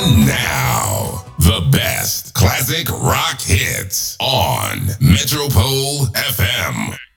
And now, the best classic rock hits on Metropole FM.